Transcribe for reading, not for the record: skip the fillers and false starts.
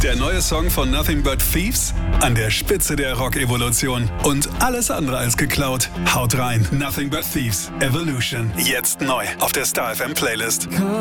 Der neue Song von Nothing But Thieves, an der Spitze der Rock-Evolution und alles andere als geklaut. Haut rein, Nothing But Thieves, Evolution, jetzt neu auf der Star FM Playlist.